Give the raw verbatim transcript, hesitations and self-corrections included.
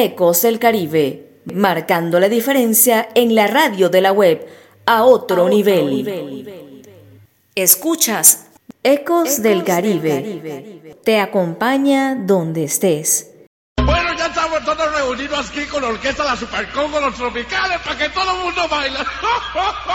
Ecos del Caribe, marcando la diferencia en la radio de la web a otro, a otro nivel. nivel. Escuchas Ecos, Ecos del, Caribe. del Caribe. Te acompaña donde estés. Bueno, ya estamos todos reunidos aquí con la orquesta La Super Congo, los tropicales, para que todo el mundo baile.